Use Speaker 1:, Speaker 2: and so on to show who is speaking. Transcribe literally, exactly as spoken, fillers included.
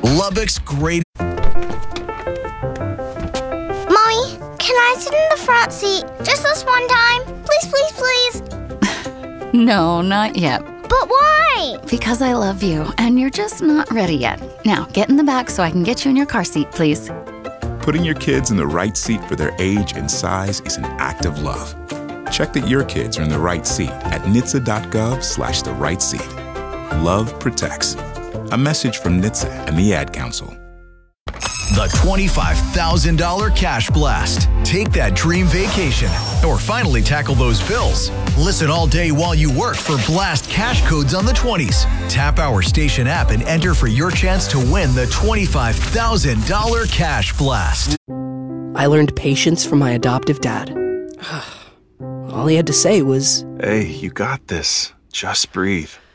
Speaker 1: Lubbock's great...
Speaker 2: Mommy, can I sit in the front seat just this one time? Please, please, please.
Speaker 3: No, not yet.
Speaker 2: But why?
Speaker 3: Because I love you, and you're just not ready yet. Now, get in the back so I can get you in your car seat, please.
Speaker 4: Putting your kids in the right seat for their age and size is an act of love. Check that your kids are in the right seat at N H T S A dot gov slash the right seat. Love protects. A message from N H T S A and the Ad Council.
Speaker 1: The twenty-five thousand dollars Cash Blast. Take that dream vacation or finally tackle those bills. Listen all day while you work for Blast cash codes on the twenties. Tap our station app and enter for your chance to win the twenty-five thousand dollars Cash Blast.
Speaker 5: I learned patience from my adoptive dad. All he had to say was,
Speaker 6: "Hey, you got this. Just breathe."